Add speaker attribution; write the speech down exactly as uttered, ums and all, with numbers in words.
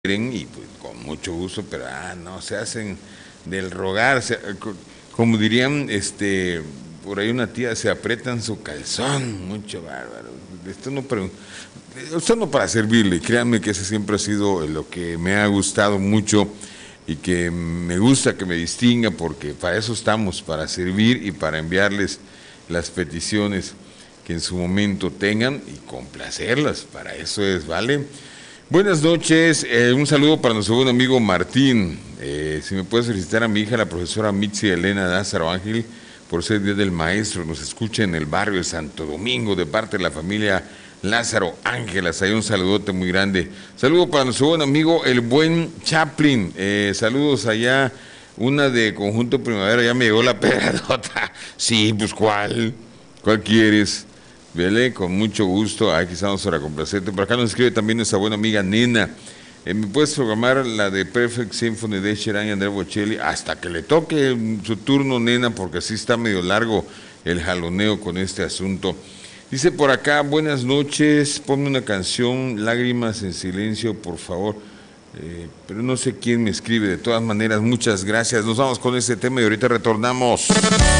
Speaker 1: y pues con mucho gusto, pero ah, no, se hacen del rogar, se- co- como dirían, este, por ahí una tía, se aprietan su calzón, mucho bárbaro. Esto no, pre- esto no para servirle, créanme que ese siempre ha sido lo que me ha gustado mucho y que me gusta que me distinga, porque para eso estamos, para servir y para enviarles las peticiones que en su momento tengan y complacerlas, para eso es, ¿vale? Buenas noches, eh, un saludo para nuestro buen amigo Martín. Eh, si me puedes felicitar a mi hija, la profesora Mitzi Elena Lázaro Ángel, por ser Día del Maestro. Nos escucha en el barrio de Santo Domingo, de parte de la familia Lázaro Ángelas. Hay un saludote muy grande. Saludo para nuestro buen amigo, el buen Chaplin. Eh, saludos allá, una de Conjunto Primavera. Ya me llegó la pedradota. Sí, pues ¿cuál? ¿Cuál quieres? Vele, con mucho gusto, aquí estamos para complacerte. Por acá nos escribe también nuestra buena amiga Nena. Eh, ¿Me puedes programar la de Perfect Symphony de Sheeran y Andrea Bocelli hasta que le toque su turno, Nena? Porque así está medio largo el jaloneo con este asunto. Dice por acá, buenas noches, ponme una canción, Lágrimas en Silencio, por favor. Eh, pero no sé quién me escribe. De todas maneras, muchas gracias. Nos vamos con este tema y ahorita retornamos.